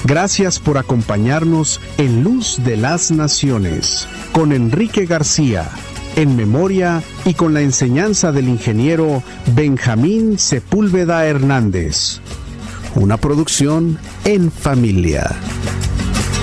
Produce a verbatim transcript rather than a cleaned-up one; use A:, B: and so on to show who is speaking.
A: Gracias por acompañarnos en Luz de las Naciones, con Enrique García, en memoria y con la enseñanza del ingeniero Benjamín Sepúlveda Hernández. Una producción en familia.